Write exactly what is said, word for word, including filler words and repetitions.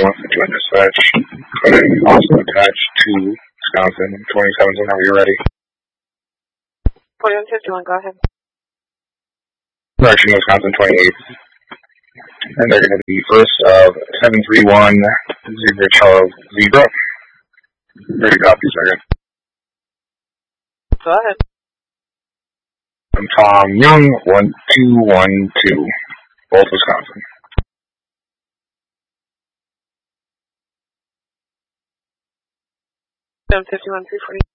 wants to join dispatch. Also attached to Wisconsin twenty seventeen whenever you're ready. twenty-one fifty-one, go ahead. Direction Wisconsin twenty-eight. And they're going to be first of seven three one Zebra Charles Zebra. Ready to copy, second. Go ahead. I'm Tom Young, one two one two, both Wisconsin. seven fifty-one, three forty.